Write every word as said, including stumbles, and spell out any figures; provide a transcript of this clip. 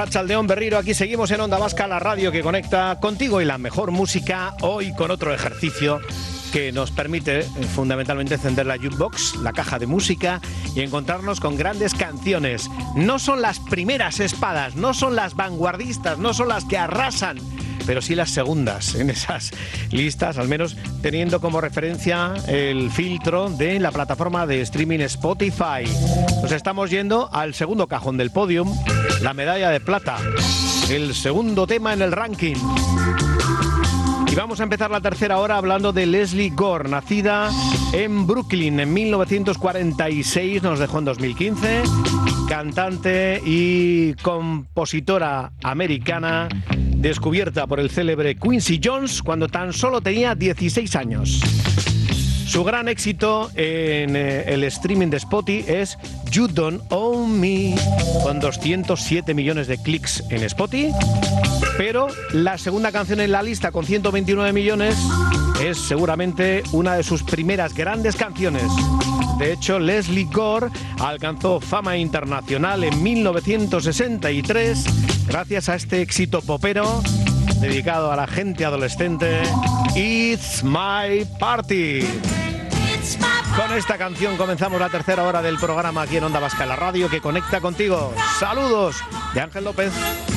Arratsaldeon Berriro, aquí seguimos en Onda Vasca, la radio que conecta contigo y la mejor música, hoy con otro ejercicio que nos permite eh, fundamentalmente encender la jukebox, la caja de música, y encontrarnos con grandes canciones. No son las primeras espadas, no son las vanguardistas, no son las que arrasan, pero sí las segundas en esas listas, al menos teniendo como referencia el filtro de la plataforma de streaming Spotify. Nos estamos yendo al segundo cajón del podium, la medalla de plata, el segundo tema en el ranking. Y vamos a empezar la tercera hora hablando de Lesley Gore, nacida en Brooklyn en mil novecientos cuarenta y seis, nos dejó en dos mil quince, cantante y compositora americana, descubierta por el célebre Quincy Jones cuando tan solo tenía dieciséis años. Su gran éxito en eh, el streaming de Spotify es You Don't Own Me, con doscientos siete millones de clics en Spotify, pero la segunda canción en la lista con ciento veintinueve millones es seguramente una de sus primeras grandes canciones. De hecho, Lesley Gore alcanzó fama internacional en mil novecientos sesenta y tres gracias a este éxito popero dedicado a la gente adolescente, It's My Party. Con esta canción comenzamos la tercera hora del programa aquí en Onda Vasca, la radio que conecta contigo. Saludos de Ángel López.